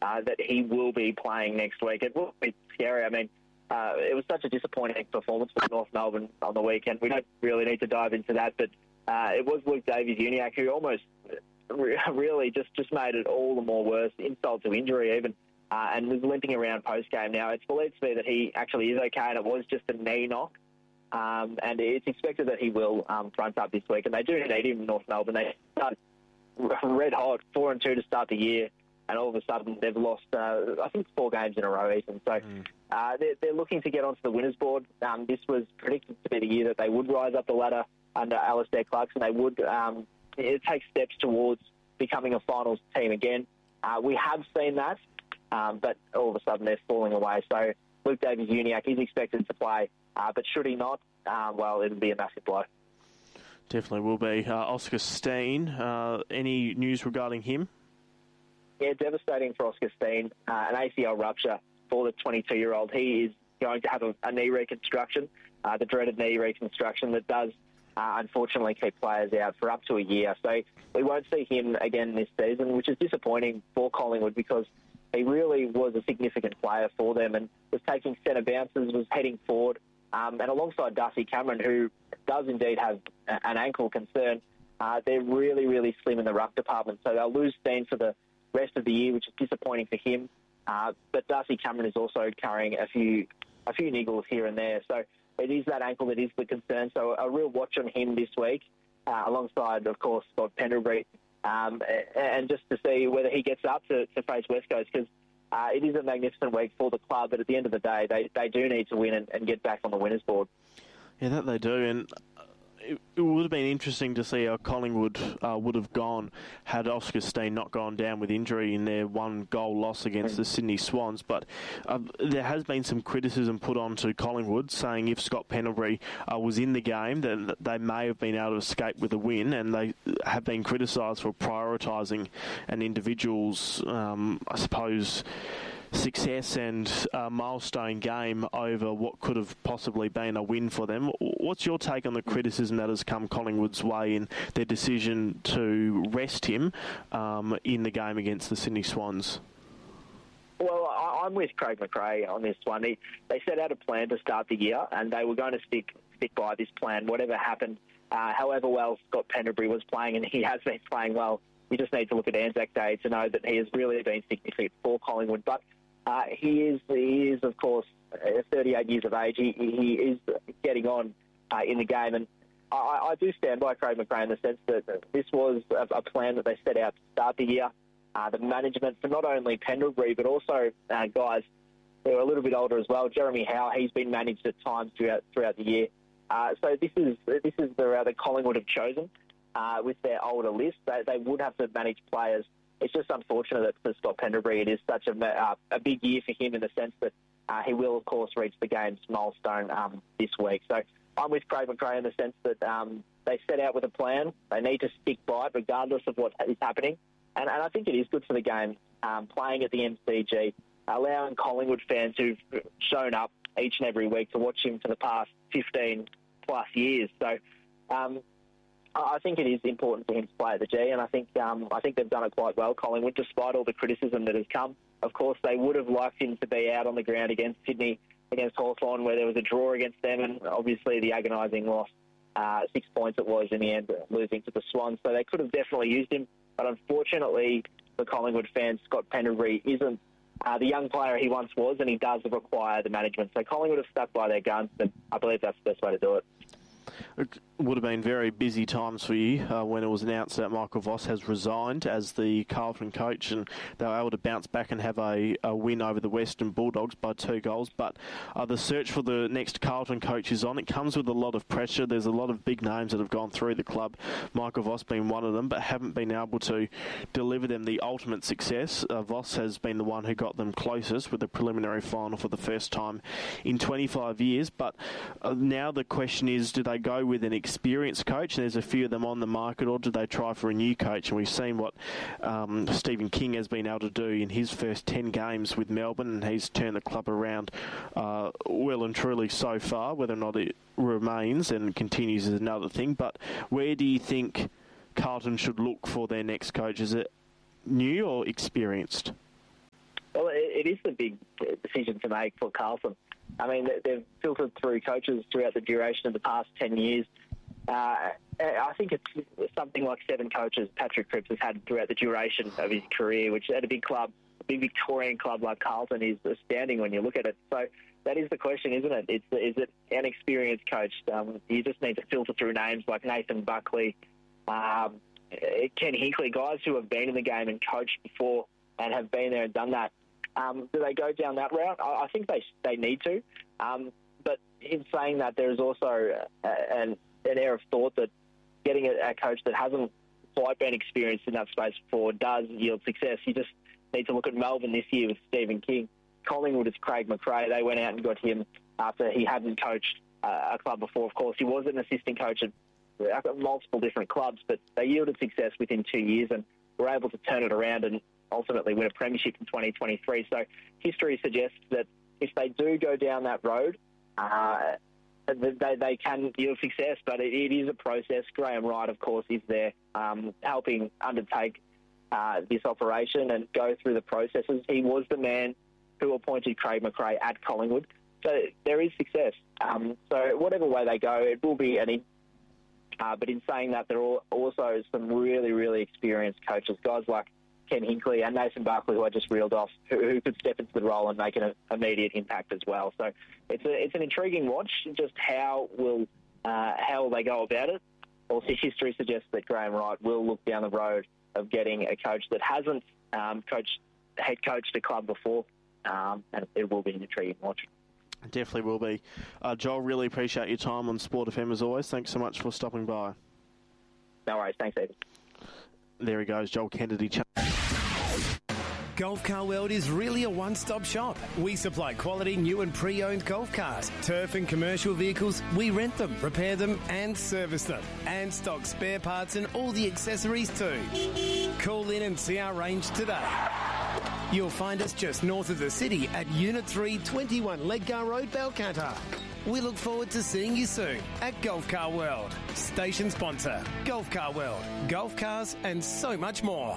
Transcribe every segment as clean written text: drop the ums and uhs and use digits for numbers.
that he will be playing next week. It will be scary. I mean, it was such a disappointing performance for North Melbourne on the weekend. We don't really need to dive into that, but it was Luke Davies-Uniacke who almost really just made it all the more worse, insult to injury even, and was limping around post-game. Now, it's believed to be that he actually is okay, and it was just a knee knock. And it's expected that he will front up this week, and they do need him in North Melbourne. They started red hot, 4-2 to start the year, and all of a sudden they've lost, I think, 4 games in a row even. So they're looking to get onto the winners board. This was predicted to be the year that they would rise up the ladder under Alistair Clarkson. They would take steps towards becoming a finals team again. We have seen that, but all of a sudden they're falling away. So Luke Davies-Uniacke is expected to play, but should he not, well, it would be a massive blow. Definitely will be. Oscar Steen, any news regarding him? Yeah, devastating for Oscar Steen. An ACL rupture for the 22-year-old. He is going to have a knee reconstruction, the dreaded knee reconstruction that does unfortunately keep players out for up to a year. So we won't see him again this season, which is disappointing for Collingwood because he really was a significant player for them and was taking centre bounces, was heading forward, and alongside Darcy Cameron, who does indeed have an ankle concern, they're really, really slim in the ruck department. So they'll lose Steen for the rest of the year, which is disappointing for him. But Darcy Cameron is also carrying a few niggles here and there. So it is that ankle that is the concern. So a real watch on him this week, alongside, of course, Scott Pendlebury, and just to see whether he gets up to face West Coast, because it is a magnificent week for the club, but at the end of the day, they do need to win and get back on the winners board. Yeah, that they do, and it would have been interesting to see how Collingwood would have gone had Oscar Steen not gone down with injury in their 1-goal loss against the Sydney Swans. But there has been some criticism put onto Collingwood, saying if Scott Pendlebury was in the game, then they may have been able to escape with a win, and they have been criticised for prioritising an individual's, I suppose, success and milestone game over what could have possibly been a win for them. What's your take on the criticism that has come Collingwood's way in their decision to rest him in the game against the Sydney Swans? Well, I'm with Craig McRae on this one. They set out a plan to start the year, and they were going to stick by this plan, whatever happened. However well Scott Pendlebury was playing, and he has been playing well, you just need to look at Anzac Day to know that he has really been significant for Collingwood. But he is, of course, 38 years of age. He is getting on in the game. And I do stand by Craig McRae in the sense that this was a plan that they set out to start the year. The management for not only Pendlebury, but also guys who are a little bit older as well. Jeremy Howe, he's been managed at times throughout the year. So this is the route that Collingwood have chosen with their older list. They would have to manage players. It's just unfortunate that for Scott Pendlebury it is such a big year for him in the sense that he will, of course, reach the game's milestone this week. So I'm with Craig McRae in the sense that they set out with a plan. They need to stick by it regardless of what is happening. And I think it is good for the game, playing at the MCG, allowing Collingwood fans who've shown up each and every week to watch him for the past 15-plus years. So I think it is important for him to play at the G, and I think they've done it quite well, Collingwood, despite all the criticism that has come. Of course, they would have liked him to be out on the ground against Sydney, against Hawthorn, where there was a draw against them, and obviously the agonising loss, 6 points it was in the end, losing to the Swans. So they could have definitely used him, but unfortunately for Collingwood fans, Scott Pendlebury isn't the young player he once was, and he does require the management. So Collingwood have stuck by their guns, and I believe that's the best way to do it. It would have been very busy times for you when it was announced that Michael Voss has resigned as the Carlton coach, and they were able to bounce back and have a win over the Western Bulldogs by 2 goals. But the search for the next Carlton coach is on. It comes with a lot of pressure. There's a lot of big names that have gone through the club, Michael Voss being one of them, but haven't been able to deliver them the ultimate success. Voss has been the one who got them closest with the preliminary final for the first time in 25 years. But now the question is, do they go with an experienced coach, and there's a few of them on the market, or do they try for a new coach? And we've seen what Stephen King has been able to do in his first 10 games with Melbourne, and he's turned the club around well and truly so far. Whether or not it remains and continues is another thing. But where do you think Carlton should look for their next coach? Is it new or experienced? it is the big decision to make for Carlton. I mean, they've filtered through coaches throughout the duration of the past 10 years. I think it's something like 7 coaches Patrick Cripps has had throughout the duration of his career, which at a big club, a big Victorian club like Carlton, is astounding when you look at it. So that is the question, isn't it? Is it an experienced coach? You just need to filter through names like Nathan Buckley, Ken Hinkley, guys who have been in the game and coached before and have been there and done that. Do they go down that route? I think they need to. But in saying that, there is also an air of thought that getting a coach that hasn't quite been experienced in that space before does yield success. You just need to look at Melbourne this year with Stephen King. Collingwood is Craig McRae. They went out and got him after he hadn't coached a club before. Of course, he was an assistant coach at multiple different clubs, but they yielded success within 2 years and were able to turn it around and ultimately win a premiership in 2023. So history suggests that if they do go down that road, they can yield success, but it is a process. Graham Wright, of course, is there helping undertake this operation and go through the processes. He was the man who appointed Craig McRae at Collingwood. So there is success. So whatever way they go, it will be but in saying that, there are also some really, really experienced coaches, guys like Ken Hinkley and Nathan Buckley, who I just reeled off, who could step into the role and make an immediate impact as well. So it's an intriguing watch. Just how will they go about it? Also, history suggests that Graham Wright will look down the road of getting a coach that hasn't head coached a club before, and it will be an intriguing watch. Definitely will be. Joel, really appreciate your time on Sport FM as always. Thanks so much for stopping by. No worries. Thanks, Ed. There he goes, Joel Kennedy. Golf Car World is really a one-stop shop. We supply quality new and pre-owned golf cars, turf and commercial vehicles. We rent them, repair them and service them. And stock spare parts and all the accessories too. Call in and see our range today. You'll find us just north of the city at Unit 3, 21 Ledgar Road, Balcatta. We look forward to seeing you soon at Golf Car World. Station sponsor, Golf Car World. Golf cars and so much more.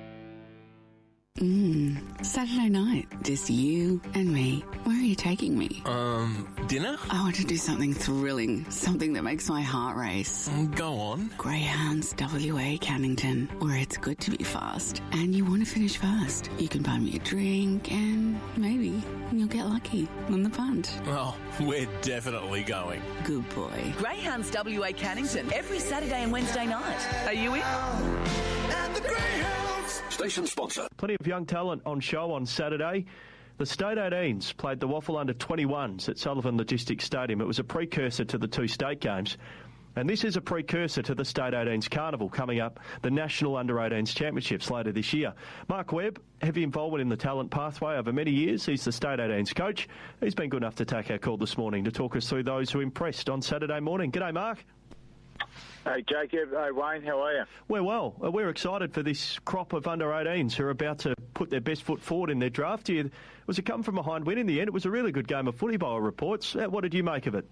Saturday night, just you and me. Where are you taking me? Dinner? I want to do something thrilling, something that makes my heart race. Go on. Greyhounds WA Cannington, where it's good to be fast and you want to finish fast. You can buy me a drink and maybe you'll get lucky on the punt. Oh, we're definitely going. Good boy. Greyhounds WA Cannington, every Saturday and Wednesday night. Are you in? And the Greyhounds. Station sponsor. Plenty of young talent on show on Saturday. The State 18s played the Waffle Under-21s at Sullivan Logistics Stadium. It was a precursor to the 2 state games. And this is a precursor to the State 18s Carnival coming up, the National Under-18s Championships later this year. Mark Webb, heavy involvement in the talent pathway over many years. He's the State 18s coach. He's been good enough to take our call this morning to talk us through those who impressed on Saturday morning. G'day, Mark. Hey, Jacob. Hey, Wayne. How are you? We're well. We're excited for this crop of under-18s who are about to put their best foot forward in their draft year. It was a come-from-behind win in the end. It was a really good game of footy by all reports. What did you make of it?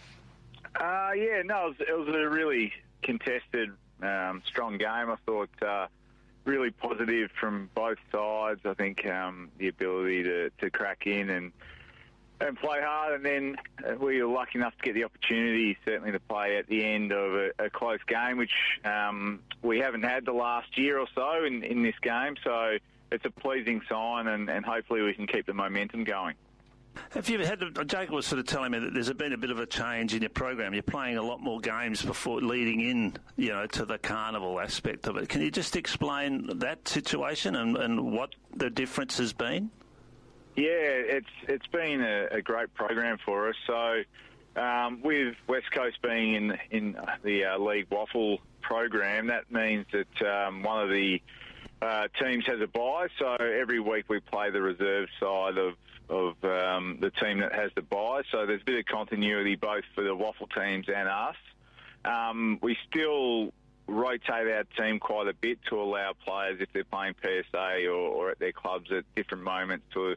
It was a really contested, strong game. I thought really positive from both sides. I think the ability to crack in and play hard, and then we were lucky enough to get the opportunity, certainly, to play at the end of a close game, which we haven't had the last year or so in this game. So it's a pleasing sign, and hopefully we can keep the momentum going. Have you had? Jacob was sort of telling me that there's been a bit of a change in your program. You're playing a lot more games before leading in, to the carnival aspect of it. Can you just explain that situation and what the difference has been? Yeah, it's been a great program for us. So with West Coast being in the League Waffle program, that means that one of the teams has a bye. So every week we play the reserve side of the team that has the bye. So there's a bit of continuity both for the Waffle teams and us. We still rotate our team quite a bit to allow players, if they're playing PSA or at their clubs at different moments, to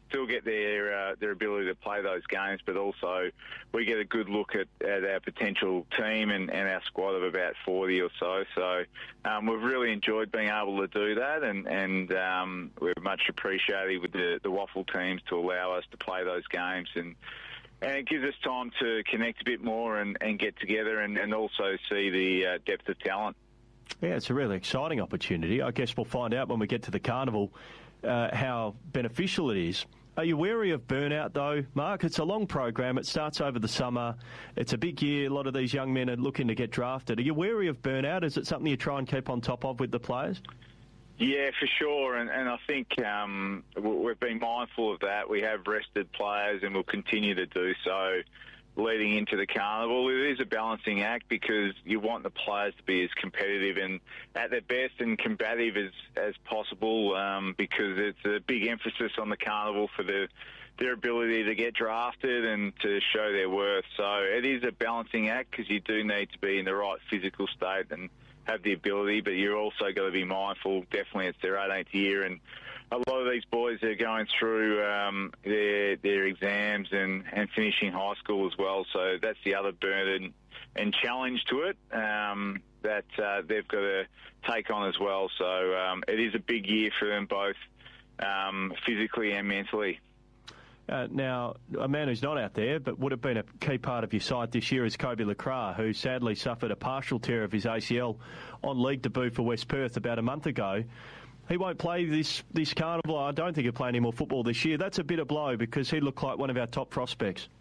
still get their ability to play those games, but also we get a good look at our potential team and our squad of about 40 or so. So we've really enjoyed being able to do that, and we're much appreciative with the WAFL teams to allow us to play those games, and it gives us time to connect a bit more and get together and also see the depth of talent. Yeah, it's a really exciting opportunity. I guess we'll find out when we get to the carnival how beneficial it is. Are you wary of burnout, though, Mark? It's a long program. It starts over the summer. It's a big year. A lot of these young men are looking to get drafted. Are you wary of burnout? Is it something you try and keep on top of with the players? Yeah, for sure, and I think we've been mindful of that. We have rested players and we'll continue to do so leading into the carnival. It is a balancing act because you want the players to be as competitive and at their best and combative as possible because it's a big emphasis on the carnival for their ability to get drafted and to show their worth. So it is a balancing act because you do need to be in the right physical state and have the ability, but you're also got to be mindful. Definitely it's their 18th year, and a lot of these boys are going through their exams and finishing high school as well. So that's the other burden and challenge to it that they've got to take on as well. So it is a big year for them both physically and mentally. Now, a man who's not out there but would have been a key part of your side this year is Kobe Lacroix, who sadly suffered a partial tear of his ACL on league debut for West Perth about a month ago. He won't play this carnival. I don't think he'll play any more football this year. That's a bitter blow because he looked like one of our top prospects.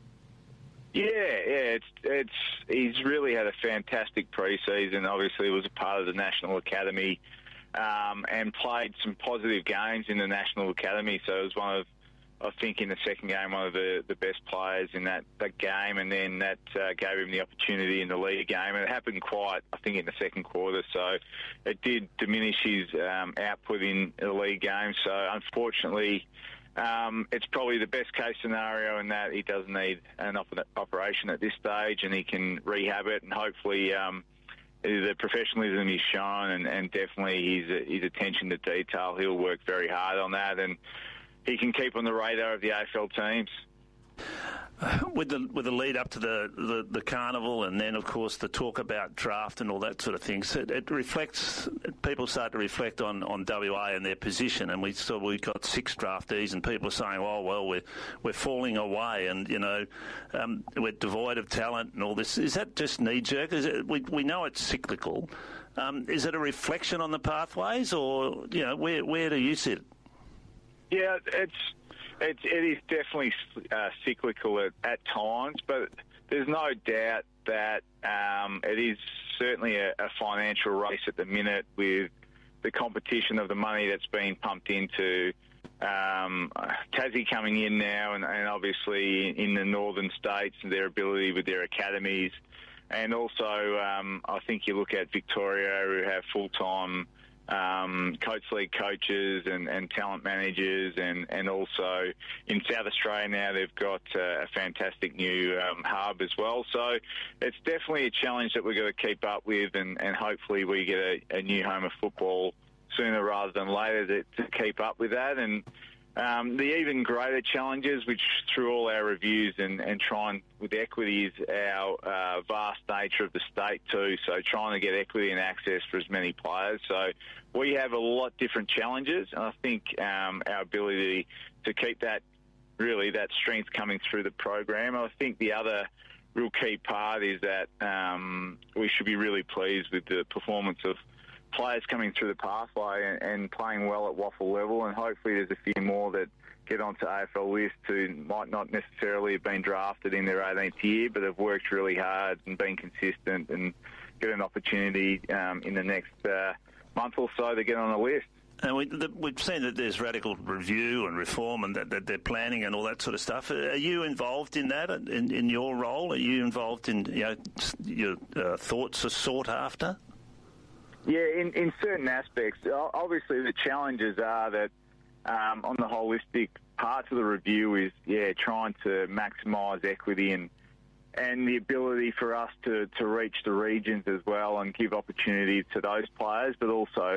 Yeah, he's really had a fantastic pre-season. Obviously, he was a part of the National Academy and played some positive games in the National Academy. So it was one of, I think in the second game, one of the best players in that game, and then that gave him the opportunity in the league game. And it happened quite, I think, in the second quarter, so it did diminish his output in the league game. So unfortunately, it's probably the best case scenario in that he doesn't need an operation at this stage and he can rehab it, and hopefully the professionalism he's shown and definitely his attention to detail, he'll work very hard on that, and he can keep on the radar of the AFL teams. With the lead up to the carnival, and then of course the talk about draft and all that sort of things, it reflects. People start to reflect on WA and their position, and we got 6 draftees, and people are saying, "Oh well, we're falling away, and we're devoid of talent and all this." Is that just knee jerk? We know it's cyclical. Is it a reflection on the pathways, or where do you sit? Yeah, it is definitely cyclical at times, but there's no doubt that it is certainly a financial race at the minute with the competition of the money that's being pumped into Tassie coming in now, and obviously in the northern states and their ability with their academies. And also, I think you look at Victoria, who have full-time coach league coaches and talent managers, and also in South Australia now they've got a fantastic new hub as well. So it's definitely a challenge that we've got to keep up with, and hopefully we get a new home of football sooner rather than later to keep up with that. And the even greater challenges, which through all our reviews and trying with equity, is our vast nature of the state too. So trying to get equity and access for as many players. So we have a lot different challenges, and I think our ability to keep that strength coming through the program. I think the other real key part is that we should be really pleased with the performance of players coming through the pathway and playing well at WAFL level, and hopefully there's a few more that get onto AFL lists who might not necessarily have been drafted in their 18th year, but have worked really hard and been consistent and get an opportunity in the next month or so to get on a list. And we've seen that there's radical review and reform, and that they're planning and all that sort of stuff. Are you involved in that in your role? Are you involved in your thoughts are sought after? Yeah, in certain aspects. Obviously, the challenges are that on the holistic parts of the review is trying to maximise equity and the ability for us to reach the regions as well and give opportunity to those players, but also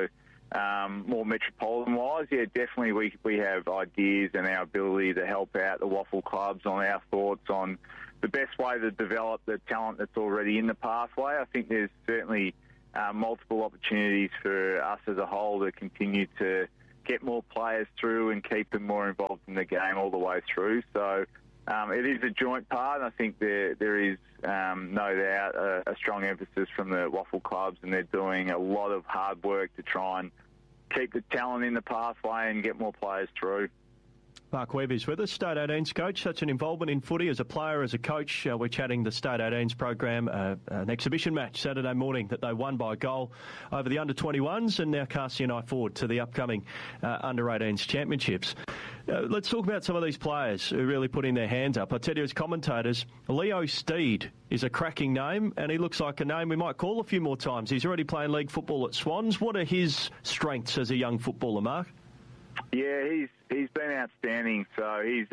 more metropolitan-wise, yeah, definitely we have ideas and our ability to help out the WAFL clubs on our thoughts on the best way to develop the talent that's already in the pathway. I think there's certainly multiple opportunities for us as a whole to continue to get more players through and keep them more involved in the game all the way through. So it is a joint part, and I think there is no doubt a strong emphasis from the WAFL clubs, and they're doing a lot of hard work to try and keep the talent in the pathway and get more players through. Mark Webb is with us, State 18's coach. Such an involvement in footy as a player, as a coach. We're chatting the State 18's program, an exhibition match Saturday morning that they won by a goal over the under-21s, and now casting an eye forward to the upcoming under-18s championships. Let's talk about some of these players who really put in their hands up. I tell you, as commentators, Leo Steed is a cracking name, and he looks like a name we might call a few more times. He's already playing league football at Swans. What are his strengths as a young footballer, Mark? Yeah, he's been outstanding. So he's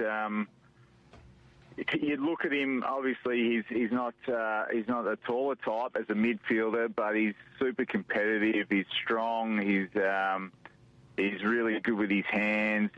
you look at him. Obviously, he's not a taller type as a midfielder, but he's super competitive. He's strong. He's really good with his hands.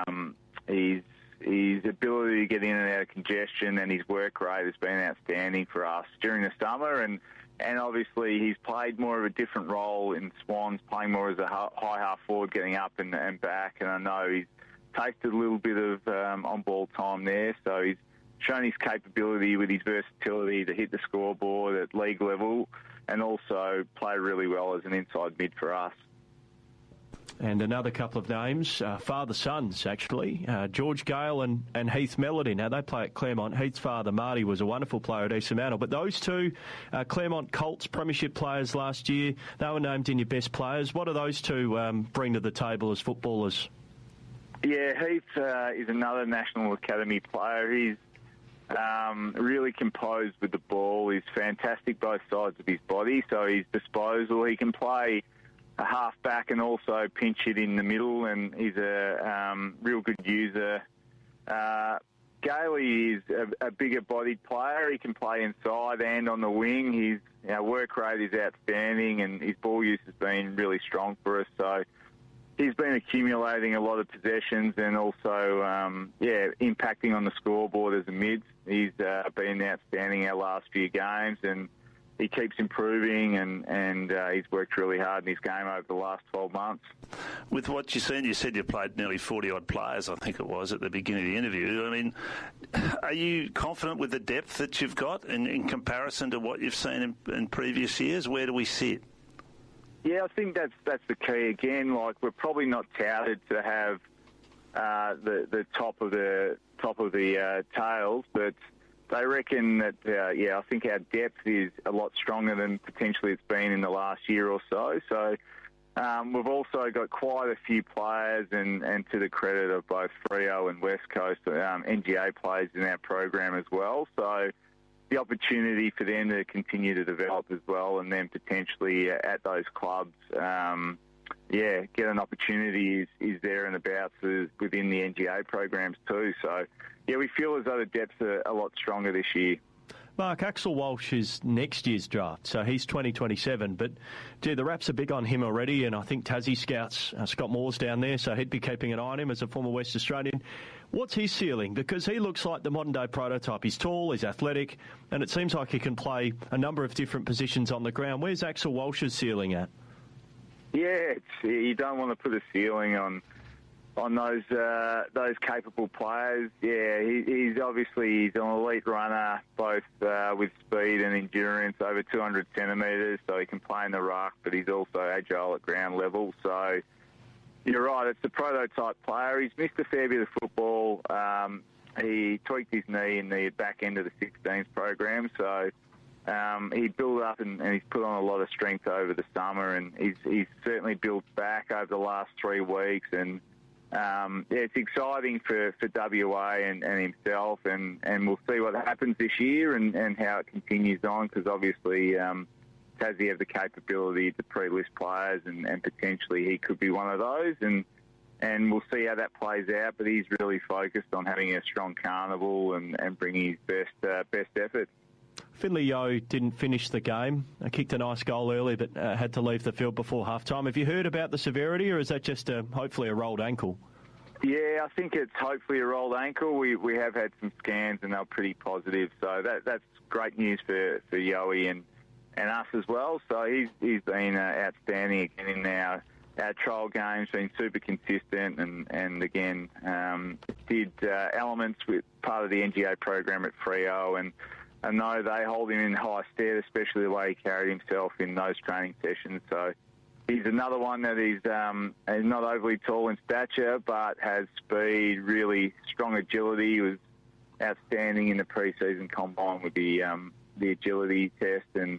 His ability to get in and out of congestion and his work rate has been outstanding for us during the summer. And obviously he's played more of a different role in Swans, playing more as a high half forward, getting up and back. And I know he's tasted a little bit of on-ball time there. So he's shown his capability with his versatility to hit the scoreboard at league level and also play really well as an inside mid for us. And another couple of names, father-sons, actually, George Gale and Heath Melody. Now, they play at Claremont. Heath's father, Marty, was a wonderful player at East Fremantle. But those two, Claremont Colts premiership players last year, they were named in your best players. What do those two bring to the table as footballers? Yeah, Heath is another National Academy player. He's really composed with the ball. He's fantastic both sides of his body, so his disposal, he can play a half-back and also pinch it in the middle, and he's a real good user. Gailey is a bigger-bodied player. He can play inside and on the wing. His work rate is outstanding, and his ball use has been really strong for us. So he's been accumulating a lot of possessions and also, impacting on the scoreboard as a mid. He's been outstanding our last few games, and he keeps improving, and he's worked really hard in his game over the last 12 months. With what you've seen, you said you played nearly 40-odd players, I think it was, at the beginning of the interview. I mean, are you confident with the depth that you've got in comparison to what you've seen in previous years? Where do we sit? Yeah, I think that's the key. Again, like, we're probably not touted to have the top of the tails, but they reckon that, I think our depth is a lot stronger than potentially it's been in the last year or so. So we've also got quite a few players, and to the credit of both Freo and West Coast, NGA players in our program as well. So the opportunity for them to continue to develop as well, and then potentially at those clubs, get an opportunity is there and about within the NGA programs too. So, yeah, we feel as though the depth's a lot stronger this year. Mark, Axel Walsh is next year's draft, so he's 2027. But, the Raps are big on him already, and I think Tassie scouts, Scott Moore's down there, so he'd be keeping an eye on him as a former West Australian. What's his ceiling? Because he looks like the modern-day prototype. He's tall, he's athletic, and it seems like he can play a number of different positions on the ground. Where's Axel Walsh's ceiling at? Yeah, you don't want to put a ceiling on those capable players. Yeah, he's an elite runner, both with speed and endurance, over 200 centimetres, so he can play in the ruck, but he's also agile at ground level. So you're right, it's a prototype player. He's missed a fair bit of football. He tweaked his knee in the back end of the 16s program, so he built up and he's put on a lot of strength over the summer, and he's certainly built back over the last 3 weeks. And it's exciting for WA and himself, and we'll see what happens this year and how it continues on, because obviously Tassie have the capability to pre-list players, and potentially he could be one of those, and we'll see how that plays out. But he's really focused on having a strong carnival and bringing his best effort. Finley Yeo didn't finish the game. Kicked a nice goal early, but had to leave the field before half-time. Have you heard about the severity, or is that just hopefully a rolled ankle? Yeah, I think it's hopefully a rolled ankle. We have had some scans and they're pretty positive, so that's great news for Yowie and us as well. So he's been outstanding again in our trial games, been super consistent and again did elements with part of the NGA program at Freo, and I know they hold him in high stead, especially the way he carried himself in those training sessions. So he's another one that is not overly tall in stature, but has speed, really strong agility. He was outstanding in the pre-season combine with the agility test, and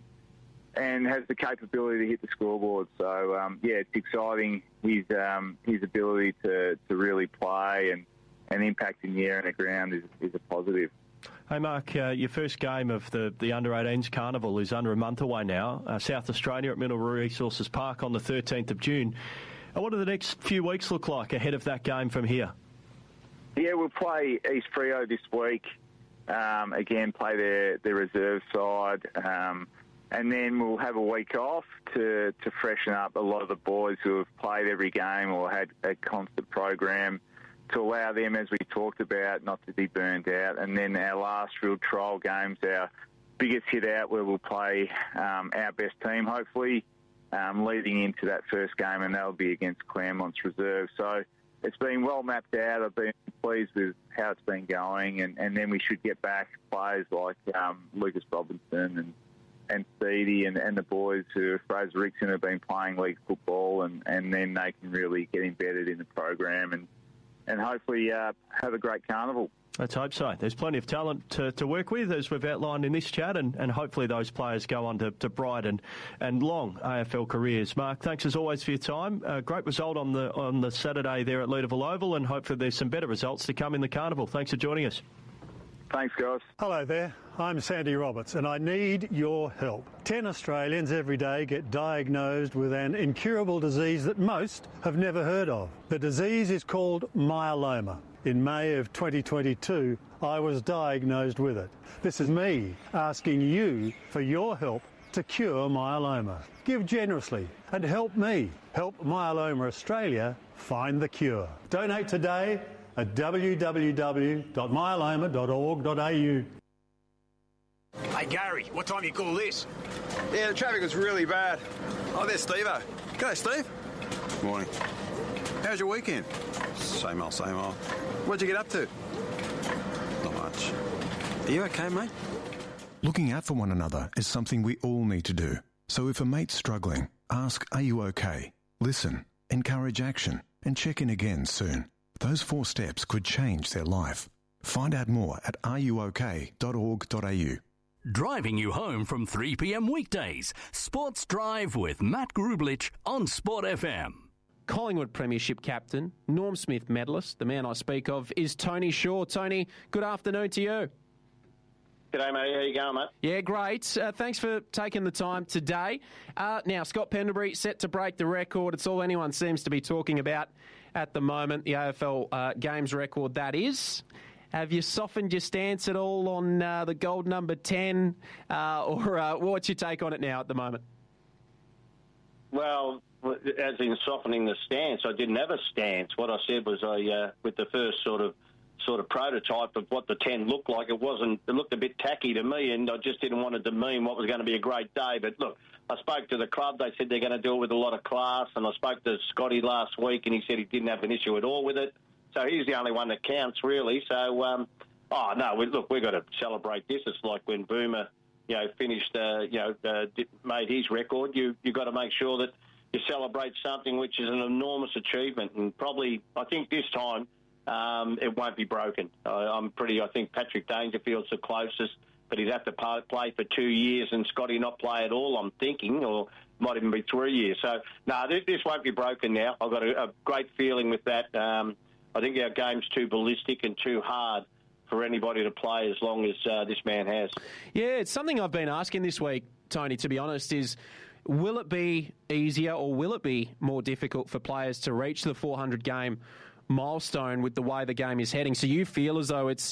has the capability to hit the scoreboard. So it's exciting. His ability to really play and impact in the air and the ground is a positive. Hey, Mark, your first game of the Under-18s Carnival is under a month away now. South Australia at Mineral Resources Park on the 13th of June. What do the next few weeks look like ahead of that game from here? Yeah, we'll play East Freo this week. Again, play their reserve side. And then we'll have a week off to freshen up a lot of the boys who have played every game or had a constant program, to allow them, as we talked about, not to be burned out. And then our last real trial game's our biggest hit out, where we'll play our best team, hopefully, leading into that first game, and that'll be against Claremont's reserve. So it's been well mapped out. I've been pleased with how it's been going, and then we should get back players like Lucas Robinson and Speedy and the boys who, Fraser Rickson, have been playing league football, and then they can really get embedded in the program and hopefully have a great carnival. Let's hope so. There's plenty of talent to work with, as we've outlined in this chat, and hopefully those players go on to bright and long AFL careers. Mark, thanks as always for your time. Great result on the Saturday there at Leederville Oval, and hopefully there's some better results to come in the carnival. Thanks for joining us. Thanks, guys. Hello there. I'm Sandy Roberts, and I need your help. 10 Australians every day get diagnosed with an incurable disease that most have never heard of. The disease is called myeloma. In May of 2022, I was diagnosed with it. This is me asking you for your help to cure myeloma. Give generously and help me help Myeloma Australia find the cure. Donate today at www.myeloma.org.au. Hey, Gary, what time you call this? Yeah, the traffic was really bad. Oh, there's Steve-o. G'day, Steve. Morning. How's your weekend? Same old, same old. What'd you get up to? Not much. Are you okay, mate? Looking out for one another is something we all need to do. So if a mate's struggling, ask, are you okay? Listen, encourage action, and check in again soon. Those 4 steps could change their life. Find out more at ruok.org.au. Driving you home from 3 p.m. weekdays. Sports Drive with Matt Grublich on Sport FM. Collingwood Premiership captain, Norm Smith medalist, the man I speak of, is Tony Shaw. Tony, good afternoon to you. G'day, mate. How you going, mate? Yeah, great. Thanks for taking the time today. Now, Scott Pendlebury set to break the record. It's all anyone seems to be talking about at the moment, the AFL games record, that is. Have you softened your stance at all on the gold number 10, or what's your take on it now at the moment? Well, as in softening the stance, I didn't have a stance. What I said was, with the first sort of prototype of what the 10 looked like, it looked a bit tacky to me, and I just didn't want to demean what was going to be a great day. But look, I spoke to the club. They said they're going to do it with a lot of class, and I spoke to Scotty last week, and he said he didn't have an issue at all with it. So he's the only one that counts, really. So, we've got to celebrate this. It's like when Boomer, finished, made his record. You got to make sure that you celebrate something which is an enormous achievement, and probably, I think this time, it won't be broken. I think Patrick Dangerfield's the closest, but he'd have to play for 2 years and Scotty not play at all, I'm thinking, or might even be 3 years. So, this won't be broken now. I've got a great feeling with that. I think our game's too ballistic and too hard for anybody to play as long as this man has. Yeah, it's something I've been asking this week, Tony, to be honest, is will it be easier or will it be more difficult for players to reach the 400 game milestone with the way the game is heading? So you feel as though it's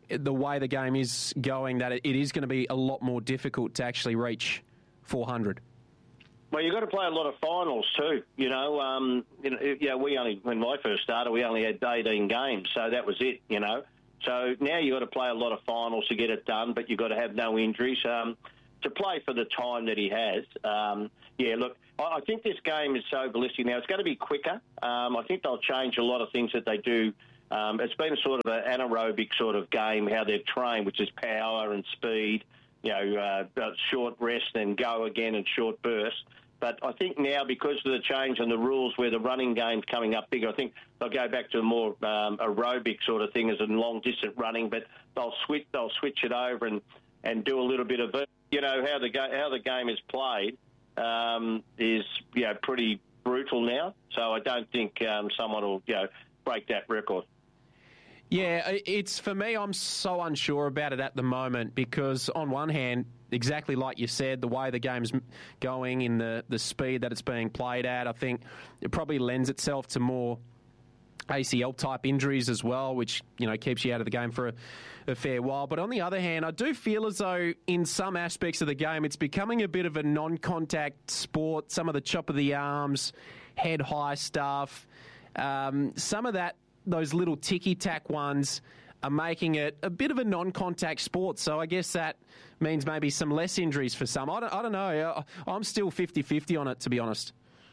the way the game is going, that it is going to be a lot more difficult to actually reach 400? Well, you've got to play a lot of finals too. We only, when I first started, we only had 18 games, so that was it. So now you've got to play a lot of finals to get it done, but you've got to have no injuries. To play for the time that he has, I think this game is so ballistic now. It's going to be quicker. I think they'll change a lot of things that they do. It's been a sort of an anaerobic sort of game, how they're trained, which is power and speed, short rest and go again and short bursts. But I think now, because of the change in the rules where the running game's coming up bigger, I think they'll go back to a more aerobic sort of thing as in long-distance running, but they'll switch it over and do a little bit of it. How the game is played is pretty brutal now. So I don't think someone will break that record. Yeah, it's for me, I'm so unsure about it at the moment because on one hand, exactly like you said, the way the game's going in the speed that it's being played at, I think it probably lends itself to more ACL-type injuries as well, which, keeps you out of the game for a fair while. But on the other hand, I do feel as though in some aspects of the game, it's becoming a bit of a non-contact sport. Some of the chop of the arms, head-high stuff, some of those little ticky-tack ones are making it a bit of a non-contact sport. So I guess that means maybe some less injuries for some. I don't know. I'm still 50-50 on it, to be honest.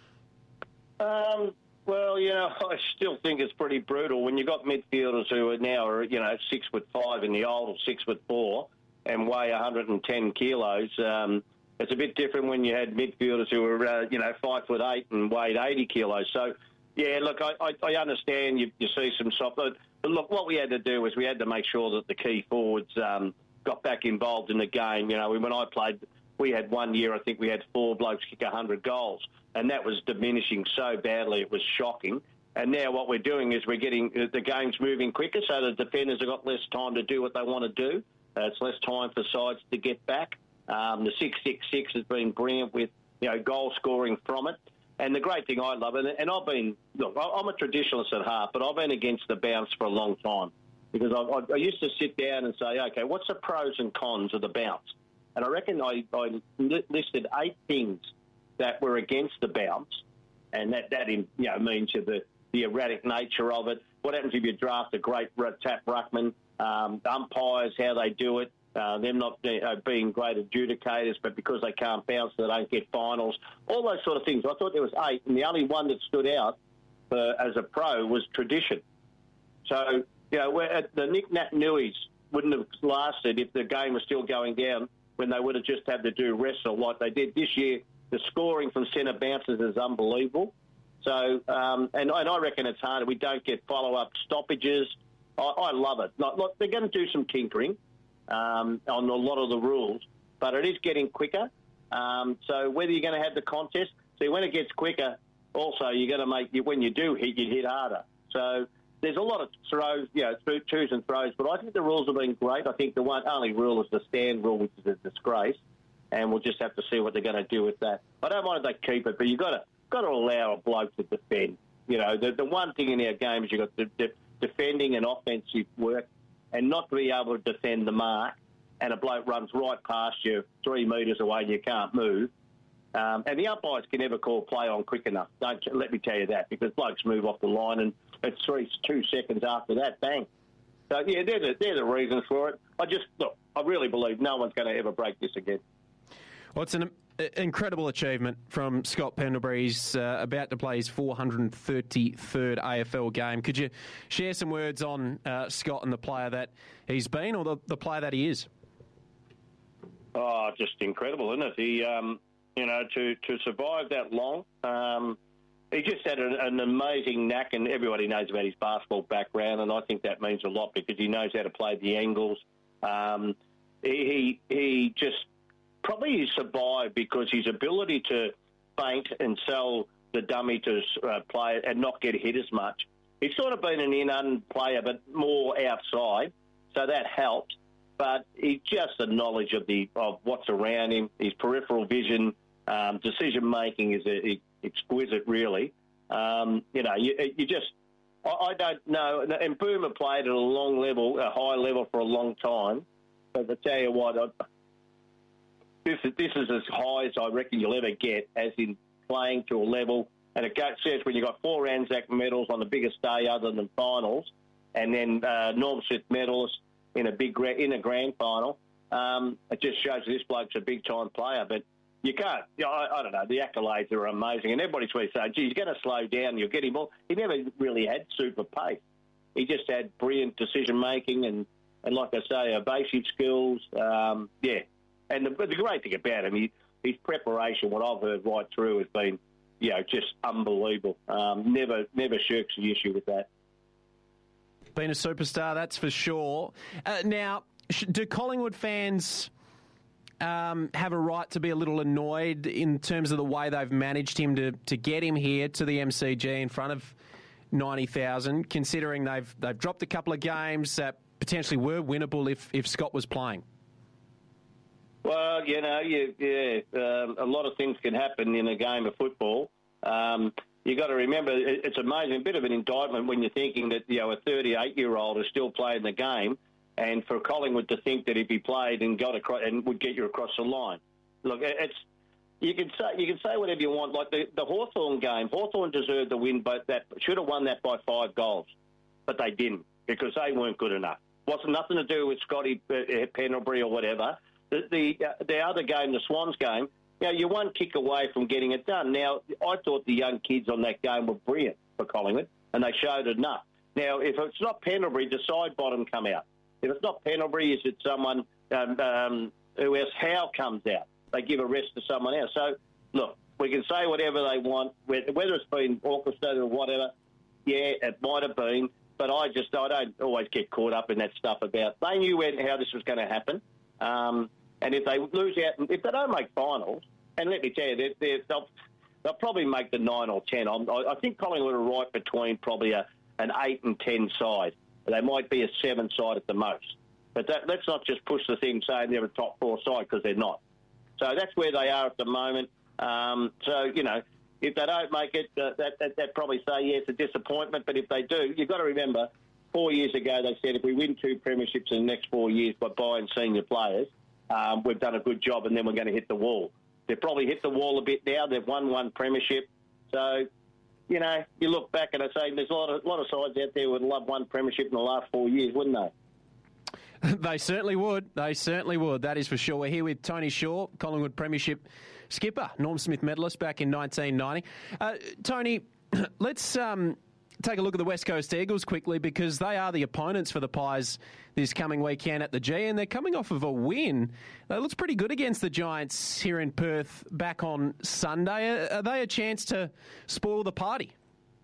Well, I still think it's pretty brutal when you've got midfielders who are now, 6'5" in the old, or 6'4", and weigh 110 kilos. It's a bit different when you had midfielders who were, 5'8" and weighed 80 kilos. So, yeah, look, I understand you see some soft. But look, what we had to do was we had to make sure that the key forwards got back involved in the game. When I played, we had 1 year, I think we had 4 blokes kick 100 goals. And that was diminishing so badly, it was shocking. And now what we're doing is we're getting the game's moving quicker, so the defenders have got less time to do what they want to do. It's less time for sides to get back. The 6-6-6 has been brilliant with, goal scoring from it. And the great thing I love, and I've been, look, I'm a traditionalist at heart, but I've been against the bounce for a long time. Because I used to sit down and say, okay, what's the pros and cons of the bounce? And I reckon I listed 8 things that were against the bounce, and that means the erratic nature of it. What happens if you draft a great tap ruckman? Umpires, how they do it, them not being great adjudicators, but because they can't bounce, they don't get finals. All those sort of things. I thought there was 8, and the only one that stood out as a pro was tradition. So, the Nick Nat Nuis wouldn't have lasted if the game was still going down when they would have just had to do wrestle like they did this year. The scoring from centre bounces is unbelievable. So, and I reckon it's harder. We don't get follow-up stoppages. I love it. Look, they're going to do some tinkering on a lot of the rules, but it is getting quicker. So whether you're going to have the contest, see, when it gets quicker, also you're going to when you do hit, you hit harder. So there's a lot of throws, twos and throws, but I think the rules have been great. I think the only rule is the stand rule, which is a disgrace. And we'll just have to see what they're going to do with that. I don't mind if they keep it, but you've got to allow a bloke to defend. The one thing in our game is you've got the defending and offensive work, and not to be able to defend the mark, and a bloke runs right past you 3 metres away and you can't move. And the umpires can never call play on quick enough. Let me tell you that, because blokes move off the line and it's 2 seconds after that, bang. So, yeah, they're the reasons for it. I really believe no one's going to ever break this again. Well, it's an incredible achievement from Scott Pendlebury. He's about to play his 433rd AFL game. Could you share some words on Scott and the player that he's been, or the player that he is? Oh, just incredible, isn't it? He, to survive that long, he just had an amazing knack, and everybody knows about his basketball background, and I think that means a lot because he knows how to play the angles. He just probably survived because his ability to feint and sell the dummy to play it and not get hit as much. He's sort of been an in-un player, but more outside, so that helped. But he's just the knowledge of what's around him, his peripheral vision, decision-making is exquisite, really. I don't know. And Boomer played at a high level for a long time. But I tell you what, this is as high as I reckon you'll ever get, as in playing to a level. And it says when you've got 4 Anzac medals on the biggest day other than finals, and then Norm Smith medals in a grand final, it just shows this bloke's a big-time player. But you can't, I don't know, the accolades are amazing. And everybody's going to say, gee, he's going to slow down, you'll get him all. He never really had super pace. He just had brilliant decision-making and like I say, basic skills. Yeah. And the great thing about him, his preparation, what I've heard right through, has been, just unbelievable. Never shirks the issue with that. Been a superstar, that's for sure. Now, do Collingwood fans have a right to be a little annoyed in terms of the way they've managed him to get him here to the MCG in front of 90,000, considering they've dropped a couple of games that potentially were winnable if Scott was playing? Well, a lot of things can happen in a game of football. You've got to remember, it's amazing, a bit of an indictment when you're thinking that, a 38-year-old is still playing the game, and for Collingwood to think that if he played and got across and would get you across the line. Look, you can say whatever you want. Like the Hawthorn game, Hawthorn deserved the win, but should have won that by 5 goals, but they didn't because they weren't good enough. Wasn't nothing to do with Scotty Pendlebury or whatever. The other game, the Swans game, you're one kick away from getting it done. Now, I thought the young kids on that game were brilliant for Collingwood, and they showed enough. Now, if it's not Pendlebury, the side bottom come out. If it's not Pendlebury, is it someone who else? Howe comes out. They give a rest to someone else. So, look, we can say whatever they want, whether it's been orchestrated or whatever. Yeah, it might have been, but I don't always get caught up in that stuff about. They knew how this was going to happen. And if they lose out, if they don't make finals, and let me tell you, they'll probably make the 9 or 10. I think Collingwood are right between probably an 8 and 10 side. They might be a 7 side at the most. But let's not just push the thing saying they're a top 4 side, because they're not. So that's where they are at the moment. If they don't make it, they'd probably say, yeah, it's a disappointment. But if they do, you've got to remember, 4 years ago they said if we win 2 premierships in the next 4 years by buying senior players, we've done a good job, and then we're going to hit the wall. They've probably hit the wall a bit now. They've won 1 premiership. So, you look back and I say there's a lot of sides out there who would love 1 premiership in the last 4 years, wouldn't they? They certainly would. That is for sure. We're here with Tony Shaw, Collingwood Premiership skipper, Norm Smith medalist back in 1990. Tony, let's take a look at the West Coast Eagles quickly, because they are the opponents for the Pies this coming weekend at the G, and they're coming off of a win. It looks pretty good against the Giants here in Perth back on Sunday. Are they a chance to spoil the party?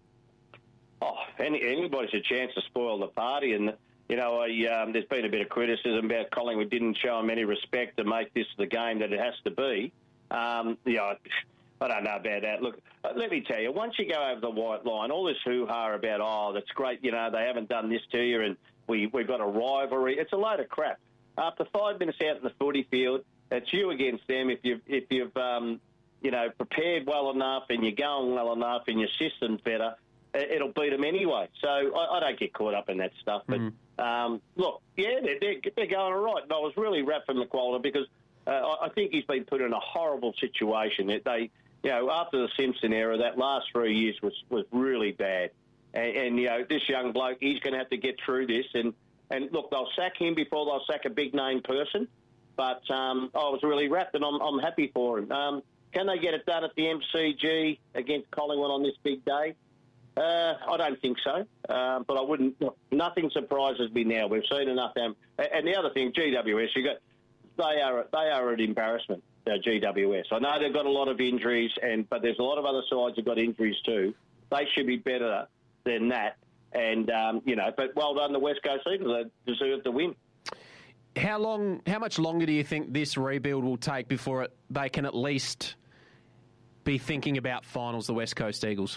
Oh, anybody's a chance to spoil the party, and there's been a bit of criticism about Collingwood didn't show them any respect to make this the game that it has to be. I don't know about that. Look, let me tell you, once you go over the white line, all this hoo-ha about, that's great, they haven't done this to you and we've got a rivalry, it's a load of crap. After 5 minutes out in the footy field, it's you against them. If you've prepared well enough and you're going well enough and your system's better, it'll beat them anyway. So I don't get caught up in that stuff. But, look, yeah, they're going all right. And I was really rapping McWalter because I think he's been put in a horrible situation. After the Simpson era, that last 3 years was really bad. And this young bloke, he's going to have to get through this. And look, they'll sack him before they'll sack a big-name person. But I was really wrapped, and I'm happy for him. Can they get it done at the MCG against Collingwood on this big day? I don't think so. But I wouldn't. Nothing surprises me now. We've seen enough. And the other thing, GWS, they are an embarrassment. GWS. I know they've got a lot of injuries, but there's a lot of other sides who've got injuries too. They should be better than that. And but well done, the West Coast Eagles. They deserve the win. How much longer do you think this rebuild will take before they can at least be thinking about finals, the West Coast Eagles?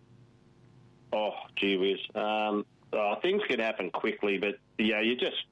Oh, gee whiz. Things can happen quickly, but you just...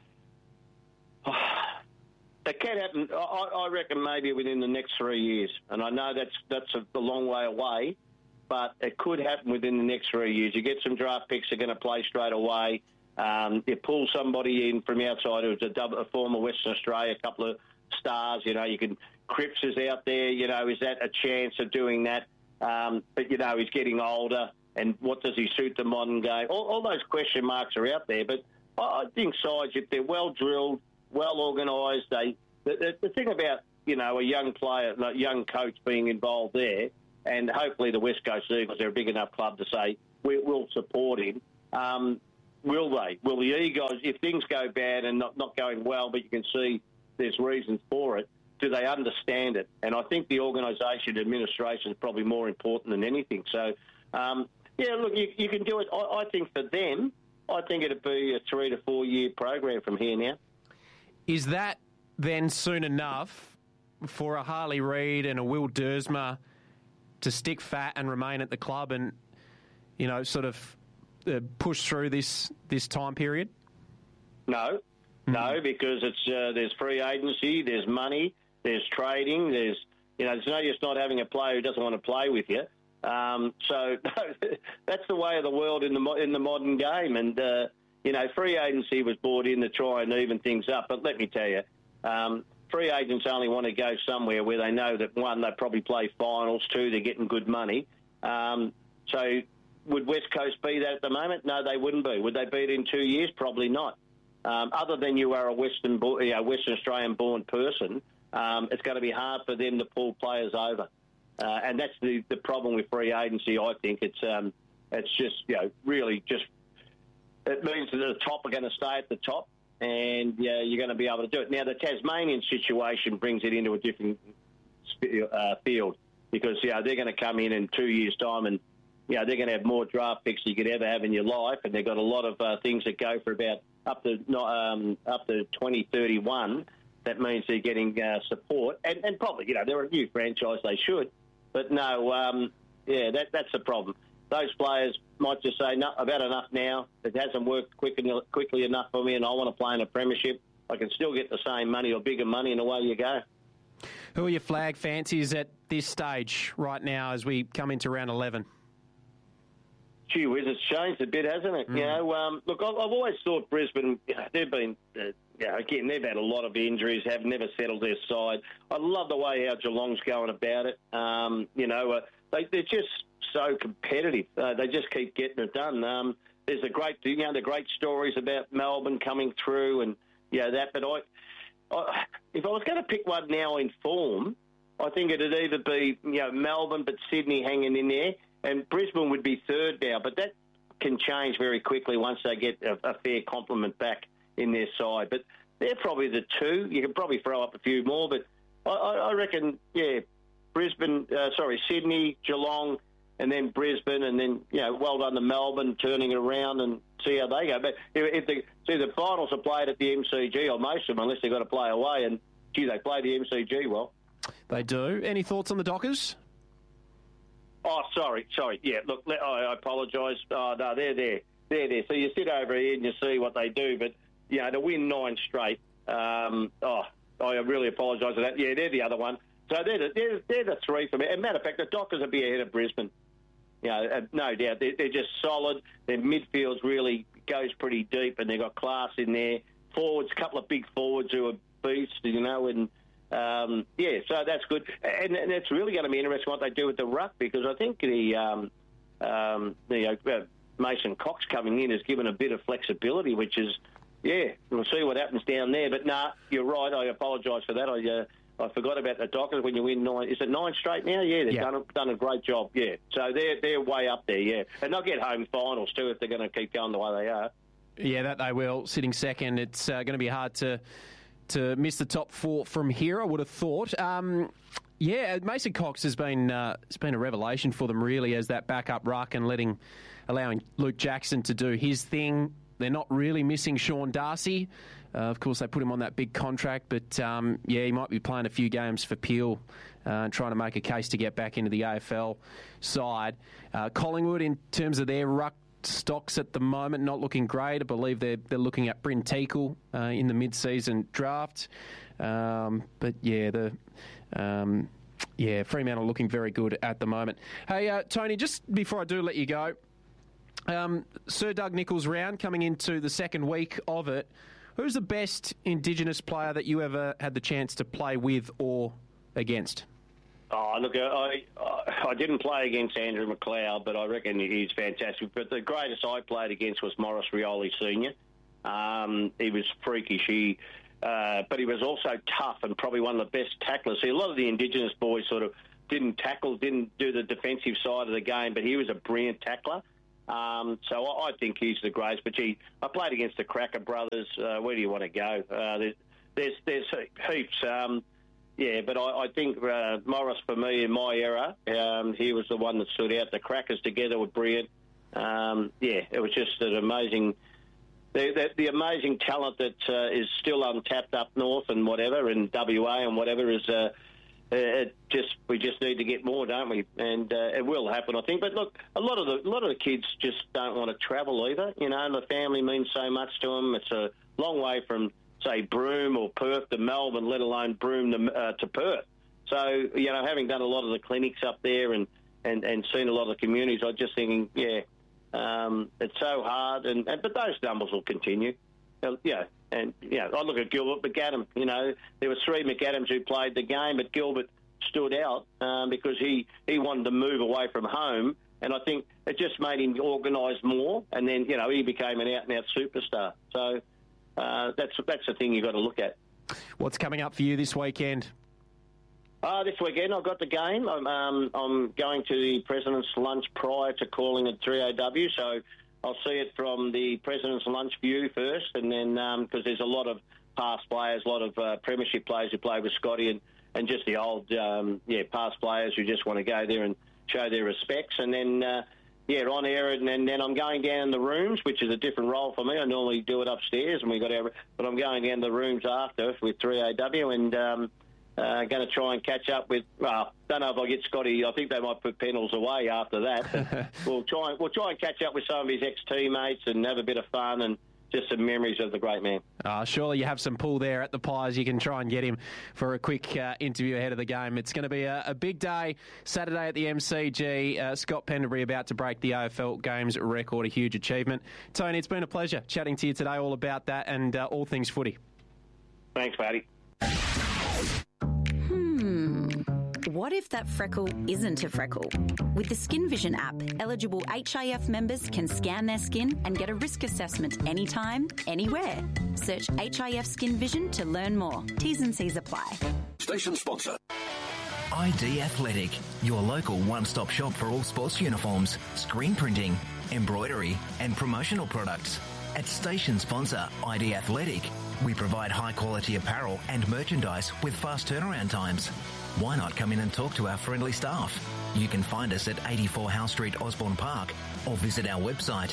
It can happen, I reckon, maybe within the next 3 years. And I know that's a long way away, but it could happen within the next 3 years. You get some draft picks that are going to play straight away. You pull somebody in from outside who's a former Western Australia, a couple of stars. Cripps is out there. Is that a chance of doing that? But, he's getting older, and what does he suit the modern game? All those question marks are out there. But I think sides, if they're well-drilled, well-organised, the thing about, a young player, a young coach being involved there, and hopefully the West Coast Eagles, they're a big enough club to say, we'll support him. Will they? Will the egos, if things go bad and not going well, but you can see there's reasons for it, do they understand it? And I think the organisation, administration is probably more important than anything. So, look, you can do it. I think for them, I think it'd be a 3 to 4 year program from here now. Is that then soon enough for a Harley Reid and a Will Dersma to stick fat and remain at the club and, sort of push through this time period? No, because it's there's free agency, there's money, there's trading, there's no use not having a player who doesn't want to play with you. So that's the way of the world in the modern game. And free agency was brought in to try and even things up. But let me tell you, free agents only want to go somewhere where they know that, one, they probably play finals, two, they're getting good money. So would West Coast be that at the moment? No, they wouldn't be. Would they be it in 2 years? Probably not. Other than you are a Western Australian-born person, it's going to be hard for them to pull players over. And that's the problem with free agency, I think. It's just, really just, it means that the top are going to stay at the top, and you're going to be able to do it. Now, the Tasmanian situation brings it into a different field because, they're going to come in 2 years' time and, they're going to have more draft picks than you could ever have in your life, and they've got a lot of things that go for about up to 2031. That means they're getting support, and probably, they're a new franchise, they should. But no, that's the problem. Those players might just say, no, I've had enough now. It hasn't worked quickly enough for me, and I want to play in a premiership. I can still get the same money or bigger money, and away you go. Who are your flag fancies at this stage right now as we come into round 11? Gee whiz, it's changed a bit, hasn't it? Look, I've always thought Brisbane, they've been, again, they've had a lot of injuries, have never settled their side. I love the way how Geelong's going about it. They're just so competitive. They just keep getting it done. There's the great stories about Melbourne coming through and, that. But if I was going to pick one now in form, I think it'd either be, Melbourne, but Sydney hanging in there. And Brisbane would be third now, but that can change very quickly once they get a fair complement back in their side. But they're probably the two. You can probably throw up a few more, but I reckon, Sydney, Geelong, and then Brisbane, and then, well done to Melbourne turning it around and see how they go. But if the finals are played at the MCG, or most of them, unless they've got to play away, and, they play the MCG well. They do. Any thoughts on the Dockers? Oh, sorry. Yeah, look, I apologise. Oh, no, they're there. So you sit over here and you see what they do, but, to win 9 straight, I really apologise for that. Yeah, they're the other one. So they're the three for me. As a matter of fact, the Dockers will be ahead of Brisbane. No doubt. They're just solid. Their midfield really goes pretty deep, and they've got class in there. Forwards, a couple of big forwards who are beasts, and... so that's good. And it's really going to be interesting what they do with the ruck, because I think the Mason Cox coming in has given a bit of flexibility, which is, we'll see what happens down there. But, you're right. I apologise for that. I forgot about the Dockers when you win 9. Is it 9 straight now? Yeah, they've done a great job, So they're way up there, And they'll get home finals too if they're going to keep going the way they are. Yeah, that they will. Sitting second, it's going to be hard to miss the top 4 from here, I would have thought. Mason Cox has been it's been a revelation for them, really, as that backup ruck and allowing Luke Jackson to do his thing. They're not really missing Sean Darcy. Of course, they put him on that big contract, but he might be playing a few games for Peel and trying to make a case to get back into the AFL side. Collingwood, in terms of their ruck stocks at the moment, not looking great. I believe they're looking at Bryn Teakle in the mid-season draft. Yeah, Fremantle looking very good at the moment. Hey, Tony, just before I do let you go, Sir Doug Nicholls round coming into the second week of it. Who's the best Indigenous player that you ever had the chance to play with or against? Oh, look, I didn't play against Andrew McLeod, but I reckon he's fantastic. But the greatest I played against was Morris Rioli Sr. He was freakish. But he was also tough and probably one of the best tacklers. See, a lot of the Indigenous boys sort of didn't do the defensive side of the game, but he was a brilliant tackler. So I think he's the greatest. But, gee, I played against the Cracker brothers. Where do you want to go? There's heaps. But I think Morris, for me, in my era, he was the one that stood out. The Crackers together were brilliant. It was just an amazing... The amazing talent that is still untapped up north and whatever, and WA and whatever is... we just need to get more, don't we? And it will happen, I think. But look, a lot of the kids just don't want to travel either. You know, the family means so much to them. It's a long way from, say, Broome or Perth to Melbourne, let alone Broome to Perth. So, you know, having done a lot of the clinics up there and seen a lot of the communities, I'm just thinking, it's so hard. But those numbers will continue. I look at Gilbert McAdam. You know, there were 3 McAdams who played the game, but Gilbert stood out because he wanted to move away from home, and I think it just made him organise more, and then, you know, he became an out-and-out superstar. So that's the thing you've got to look at. What's coming up for you this weekend? This weekend I've got the game. I'm going to the President's Lunch prior to calling at 3AW, so I'll see it from the President's Lunch view first, and then because there's a lot of past players, a lot of premiership players who play with Scotty, and just the old past players who just want to go there and show their respects, and then on air, and then I'm going down in the rooms, which is a different role for me. I normally do it upstairs, and but I'm going down the rooms after with 3AW, and going to try and catch up with. Well, don't know if I get Scotty. I think they might put Pennells away after that. We'll try and catch up with some of his ex-teammates and have a bit of fun and just some memories of the great man. Surely you have some pull there at the Pies. You can try and get him for a quick interview ahead of the game. It's going to be a big day, Saturday at the MCG. Scott Pendlebury about to break the AFL Games record, a huge achievement. Tony, it's been a pleasure chatting to you today all about that and all things footy. Thanks, Paddy. What if that freckle isn't a freckle? With the Skin Vision app, eligible HIF members can scan their skin and get a risk assessment anytime, anywhere. Search HIF Skin Vision to learn more. T's and C's apply. Station sponsor. ID Athletic, your local one-stop shop for all sports uniforms, screen printing, embroidery and promotional products. At station sponsor ID Athletic, we provide high-quality apparel and merchandise with fast turnaround times. Why not come in and talk to our friendly staff? You can find us at 84 Howe Street, Osborne Park, or visit our website,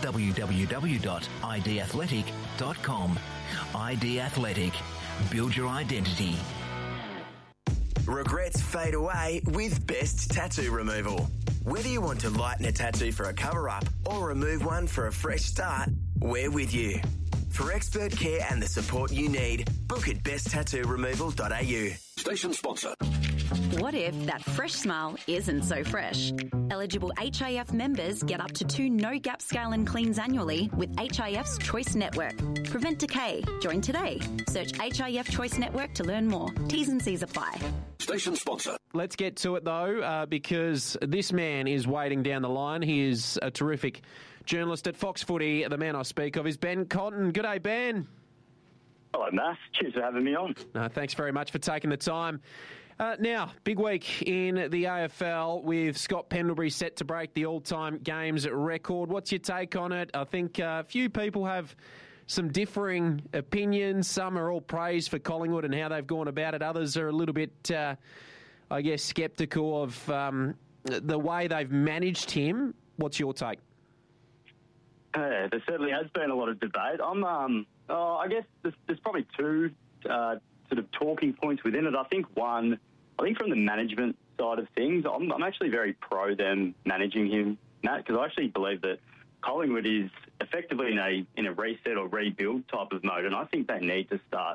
www.idathletic.com. ID Athletic. Build your identity. Regrets fade away with Best Tattoo Removal. Whether you want to lighten a tattoo for a cover-up or remove one for a fresh start, we're with you. For expert care and the support you need, book at besttattooremoval.au. Station sponsor. What if that fresh smile isn't so fresh? Eligible HIF members get up to 2 no-gap scale and cleans annually with HIF's Choice Network. Prevent decay. Join today. Search HIF Choice Network to learn more. T's and C's apply. Station sponsor. Let's get to it, though, because this man is waiting down the line. He is a terrific journalist at Fox Footy. The man I speak of is Ben Cotton. Good day, Ben. Hello, Matt. Cheers for having me on. Thanks very much for taking the time. Now, big week in the AFL with Scott Pendlebury set to break the all-time games record. What's your take on it? I think a few people have some differing opinions. Some are all praised for Collingwood and how they've gone about it. Others are a little bit, sceptical of the way they've managed him. What's your take? There certainly has been a lot of debate. I guess there's probably 2 sort of talking points within it. I think one, from the management side of things, I'm actually very pro them managing him, Matt, because I actually believe that Collingwood is effectively in a reset or rebuild type of mode, and I think they need to start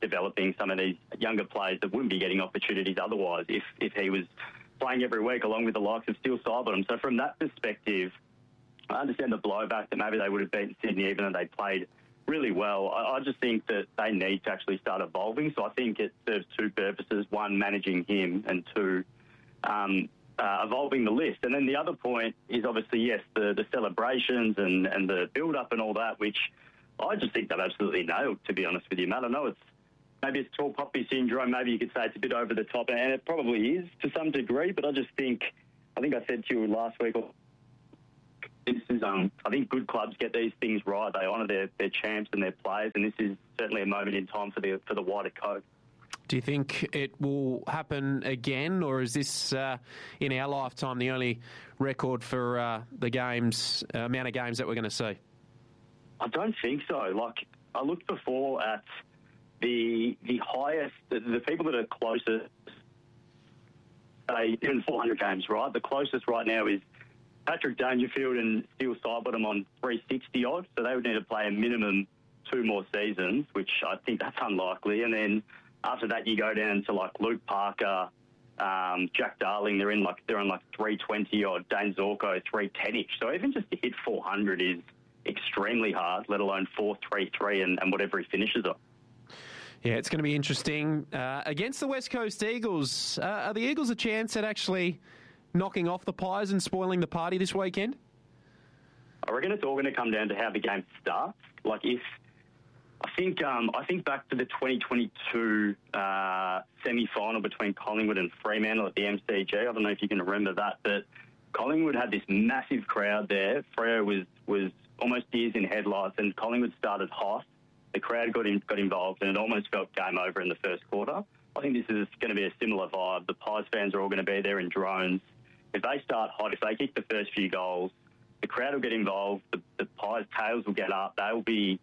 developing some of these younger players that wouldn't be getting opportunities otherwise if he was playing every week along with the likes of Steele Sidebottom. So from that perspective, I understand the blowback that maybe they would have beaten Sydney even though they played really well. I just think that they need to actually start evolving. So I think it serves two purposes. One, managing him, and two, evolving the list. And then the other point is obviously, yes, the celebrations and the build-up and all that, which I just think they've absolutely nailed, to be honest with you, Matt. I know maybe it's tall poppy syndrome. Maybe you could say it's a bit over the top, and it probably is to some degree, but I think I said to you last week, this is, I think good clubs get these things right. They honour their champs and their players, and this is certainly a moment in time for the wider code. Do you think it will happen again, or is this, in our lifetime, the only record for the games, amount of games that we're going to see? I don't think so. Like, I looked before at the highest, the people that are closest, even 400 games, right? The closest right now is Patrick Dangerfield and Steele Sidebottom on 360-odd, so they would need to play a minimum 2 more seasons, which I think that's unlikely. And then after that, you go down to like Luke Parker, Jack Darling. They're on like 320-odd. Dane Zorko 310-ish. So even just to hit 400 is extremely hard, let alone 433 and whatever he finishes on. Yeah, it's going to be interesting. Against the West Coast Eagles, are the Eagles a chance at actually knocking off the Pies and spoiling the party this weekend? I reckon it's all going to come down to how the game starts. Like I think back to the 2022 semi-final between Collingwood and Fremantle at the MCG. I don't know if you can remember that, but Collingwood had this massive crowd there. Freo was almost deers in headlights, and Collingwood started hot. The crowd got involved, and it almost felt game over in the first quarter. I think this is going to be a similar vibe. The Pies fans are all going to be there in drones. If they start hot, if they kick the first few goals, the crowd will get involved. The Pies' tails will get up. They'll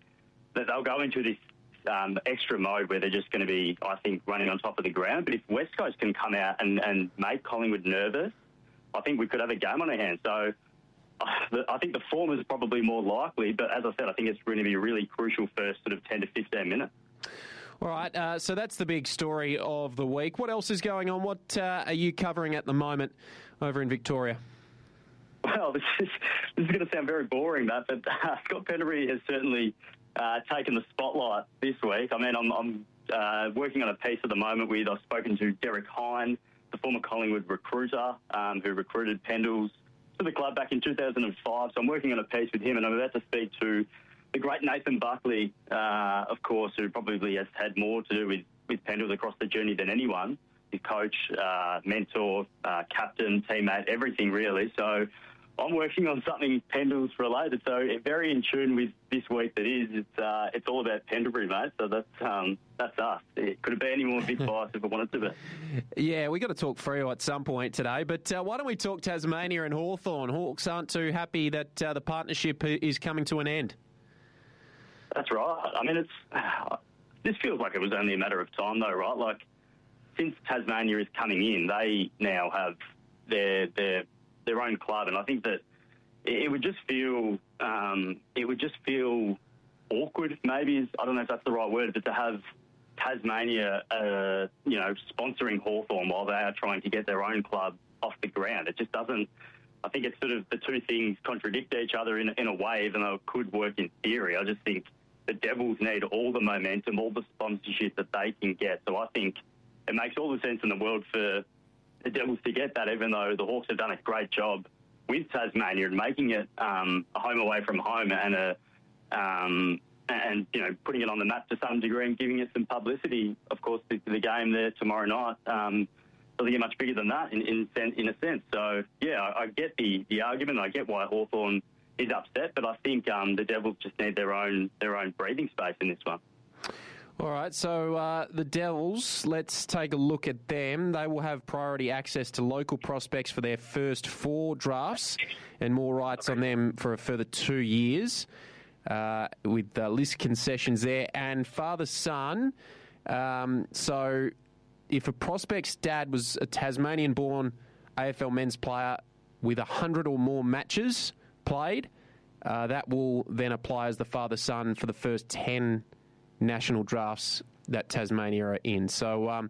go into this extra mode where they're just going to be, I think, running on top of the ground. But if West Coast can come out and make Collingwood nervous, I think we could have a game on our hands. So I think the form is probably more likely. But as I said, I think it's going to be a really crucial first sort of 10 to 15 minutes. All right, so that's the big story of the week. What else is going on? What are you covering at the moment over in Victoria? Well, this is going to sound very boring, Matt, but Scott Pendlebury has certainly taken the spotlight this week. I mean, I'm working on a piece at the moment with, I've spoken to Derek Hine, the former Collingwood recruiter who recruited Pendles to the club back in 2005. So I'm working on a piece with him, and I'm about to speak to the great Nathan Buckley, of course, who probably has had more to do with Pendles across the journey than anyone. His coach, mentor, captain, teammate, everything really. So I'm working on something Pendles related. So very in tune with this week that is. It's all about Pendlebury, mate. So that's us. It could have been any more big bias if it wanted to be. Yeah, we got to talk Freo at some point today. But why don't we talk Tasmania and Hawthorn? Hawks aren't too happy that the partnership is coming to an end. That's right. I mean, this feels like it was only a matter of time, though, right? Like, since Tasmania is coming in, they now have their own club, and I think that it would just feel awkward. Maybe I don't know if that's the right word, but to have Tasmania, sponsoring Hawthorn while they are trying to get their own club off the ground, it just doesn't. I think it's sort of the two things contradict each other in a way, even though it could work in theory. I just think the Devils need all the momentum, all the sponsorship that they can get. So I think it makes all the sense in the world for the Devils to get that, even though the Hawks have done a great job with Tasmania and making it a home away from home and putting it on the map to some degree and giving it some publicity. Of course, to the game there tomorrow night doesn't get much bigger than that in a sense. So yeah, I get the argument. I get why Hawthorn is upset, but I think the Devils just need their own breathing space in this one. All right, so the Devils, let's take a look at them. They will have priority access to local prospects for their first 4 drafts and more rights on them for a further 2 years with list concessions there. And father-son, so if a prospect's dad was a Tasmanian-born AFL men's player with 100 or more matches played, that will then apply as the father-son for the first 10 national drafts that Tasmania are in. So, what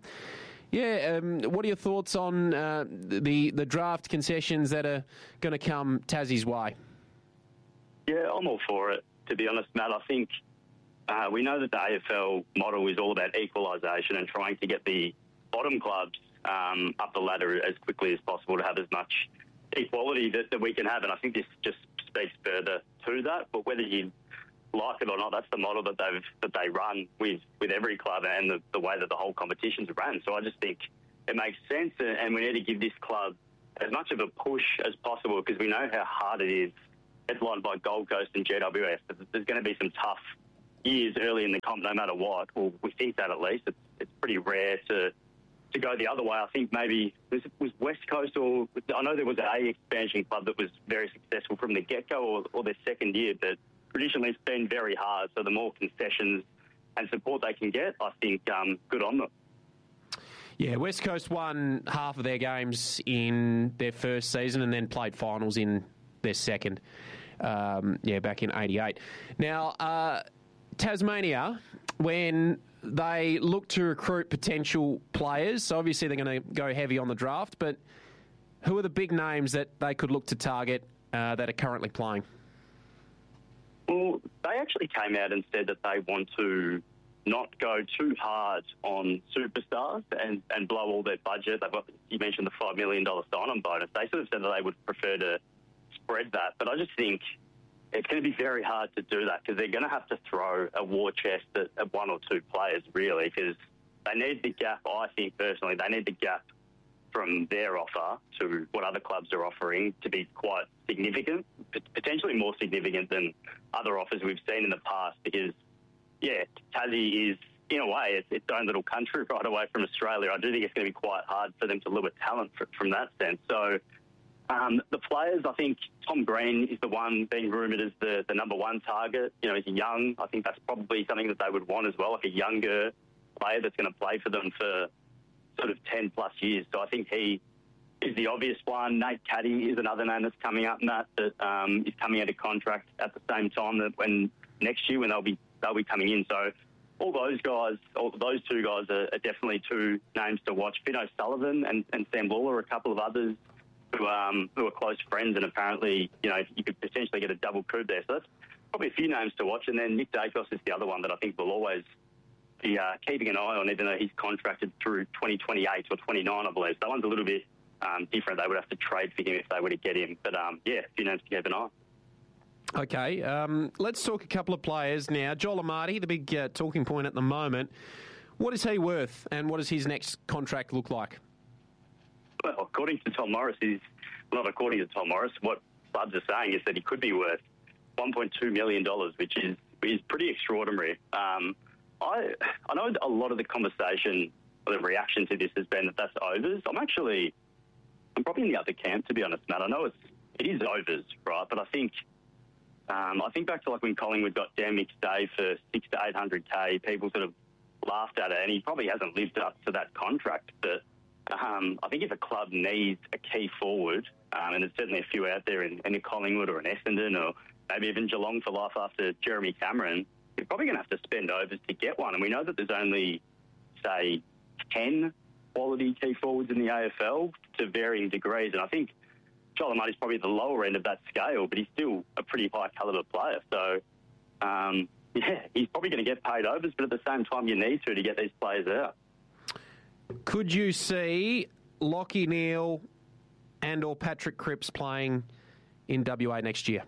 are your thoughts on the draft concessions that are going to come Tassie's way? Yeah, I'm all for it, to be honest, Matt. I think we know that the AFL model is all about equalisation and trying to get the bottom clubs up the ladder as quickly as possible to have as much equality that we can have. And I think this just speaks further to that. But whether you like it or not, that's the model that they run with every club and the way that the whole competition's run. So I just think it makes sense, and we need to give this club as much of a push as possible because we know how hard it is, headlined by Gold Coast and GWS. There's going to be some tough years early in the comp no matter what. Well, we think that at least. It's pretty rare to go the other way. I think maybe was West Coast, or I know there was an expansion club that was very successful from the get-go or their second year, but traditionally it's been very hard. So the more concessions and support they can get, I think good on them. Yeah, West Coast won half of their games in their first season and then played finals in their second, back in 88. Now, Tasmania, when they look to recruit potential players, so obviously they're going to go heavy on the draft, but who are the big names that they could look to target that are currently playing? Well, they actually came out and said that they want to not go too hard on superstars and blow all their budget. You mentioned the $5 million sign-on bonus. They sort of said that they would prefer to spread that, but I just think it's going to be very hard to do that because they're going to have to throw a war chest at one or two players, really, because they need the gap, I think personally, they need the gap from their offer to what other clubs are offering to be quite significant, potentially more significant than other offers we've seen in the past because, Tassie is, in a way, it's its own little country right away from Australia. I do think it's going to be quite hard for them to lure talent from that sense. So the players, I think Tom Green is the one being rumoured as the number one target. You know, he's young. I think that's probably something that they would want as well, like a younger player that's going to play for them for sort of 10 plus years. So I think he is the obvious one. Nate Caddy is another name that's coming up, Matt, that is coming out of contract at the same time that when next year when they'll be coming in. So all those two guys are definitely two names to watch. Finn O'Sullivan and Sam Lawler, a couple of others who are close friends, and apparently, you know, you could potentially get a double coup there. So that's probably a few names to watch. And then Nick Dacos is the other one that I think will always be keeping an eye on, even though he's contracted through 2028 or 29, I believe. So that one's a little bit different. They would have to trade for him if they were to get him. But, a few names to keep an eye on. Okay, let's talk a couple of players now. Joel Amati, the big talking point at the moment. What is he worth, and what does his next contract look like? Well, according to Tom Morris, what clubs are saying is that he could be worth $1.2 million, which is pretty extraordinary. I know a lot of the conversation or the reaction to this has been that that's overs. I'm probably in the other camp, to be honest, Matt. I know it is overs, right? But I think back to like when Collingwood got Dan McStay for $600,000 to $800,000, people sort of laughed at it, and he probably hasn't lived up to that contract. But I think if a club needs a key forward, and there's certainly a few out there in a Collingwood or an Essendon or maybe even Geelong for life after Jeremy Cameron, you're probably going to have to spend overs to get one. And we know that there's only, say, 10 quality key forwards in the AFL to varying degrees. And I think Joel Amati's probably at the lower end of that scale, but he's still a pretty high calibre player. So, he's probably going to get paid overs, but at the same time you need to get these players out. Could you see Lachie Neale and or Patrick Cripps playing in WA next year?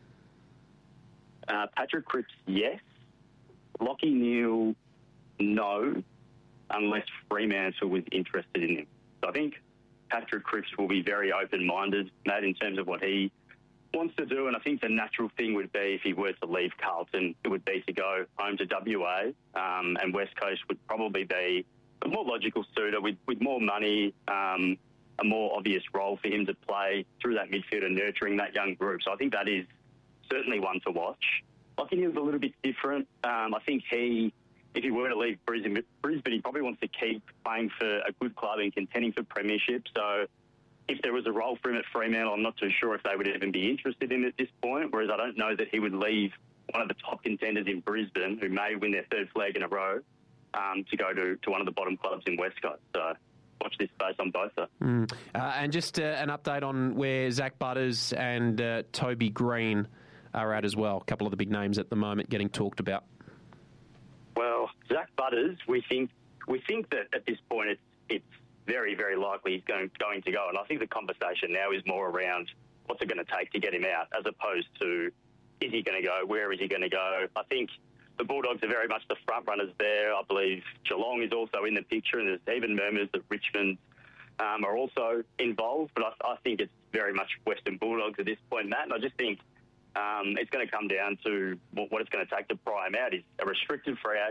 Patrick Cripps, yes. Lachie Neale, no, unless Fremantle was interested in him. So I think Patrick Cripps will be very open-minded, Matt, in terms of what he wants to do. And I think the natural thing would be if he were to leave Carlton, it would be to go home to WA, and West Coast would probably be a more logical suitor with more money, a more obvious role for him to play through that midfield and nurturing that young group. So I think that is certainly one to watch. Lachie Neale's a little bit different. I think if he were to leave Brisbane, he probably wants to keep playing for a good club and contending for premiership. So if there was a role for him at Fremantle, I'm not too sure if they would even be interested in it at this point, whereas I don't know that he would leave one of the top contenders in Brisbane, who may win their third flag in a row, to go to one of the bottom clubs in Westcoast. So watch this space on both. And just an update on where Zach Butters and Toby Green are at as well. A couple of the big names at the moment getting talked about. Well, Zach Butters, we think that at this point it's very, very likely he's going to go. And I think the conversation now is more around what's it going to take to get him out, as opposed to is he going to go, where is he going to go. I think the Bulldogs are very much the front runners there. I believe Geelong is also in the picture, and there's even murmurs that Richmond are also involved. But I think it's very much Western Bulldogs at this point, Matt. And I just think it's going to come down to what it's going to take to pry him out. He's a restricted free